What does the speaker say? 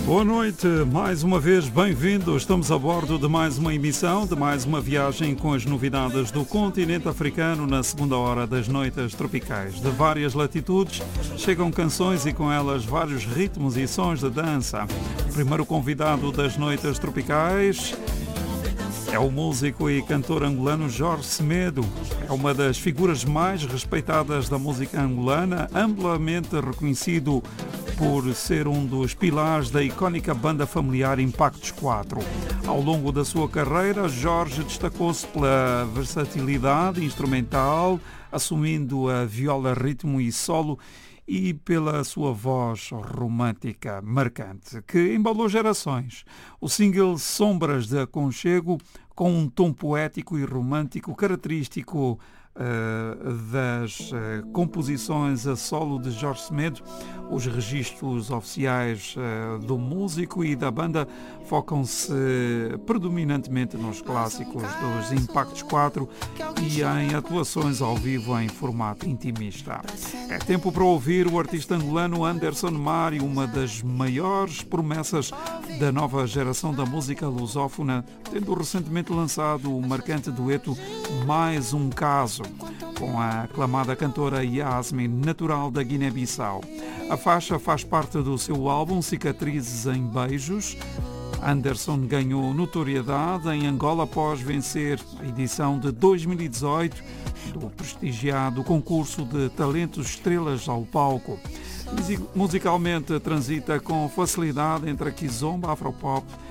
Boa noite, mais uma vez bem-vindos. Estamos a bordo de mais uma emissão, de mais uma viagem com as novidades do continente africano na segunda hora das noites tropicais. De várias latitudes chegam canções e com elas vários ritmos e sons de dança. O primeiro convidado das noites tropicais é o músico e cantor angolano Jorge Semedo. É uma das figuras mais respeitadas da música angolana, amplamente reconhecido por ser um dos pilares da icónica banda familiar Impactos 4. Ao longo da sua carreira, Jorge destacou-se pela versatilidade instrumental, assumindo a viola, ritmo e solo, e pela sua voz romântica marcante, que embalou gerações. O single Sombras de Aconchego, com um tom poético e romântico característico das composições a solo de Jorge Semedo. Os registros oficiais do músico e da banda focam-se predominantemente nos clássicos dos Impactos 4 e em atuações ao vivo em formato intimista. É tempo para ouvir o artista angolano Anderson Mário, uma das maiores promessas da nova geração da música lusófona, tendo recentemente lançado o marcante dueto Mais um Caso, com a aclamada cantora Yasmin, natural da Guiné-Bissau. A faixa faz parte do seu álbum Cicatrizes em Beijos. Anderson ganhou notoriedade em Angola após vencer a edição de 2018 do prestigiado concurso de talentos Estrelas ao Palco. Musicalmente transita com facilidade entre a kizomba, afropop